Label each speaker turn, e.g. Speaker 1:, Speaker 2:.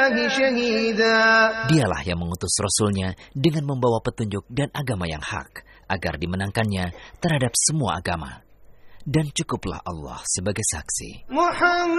Speaker 1: Dialah yang mengutus Rasul-Nya dengan membawa petunjuk dan agama yang hak, agar dimenangkannya terhadap semua agama. Dan cukuplah Allah sebagai saksi.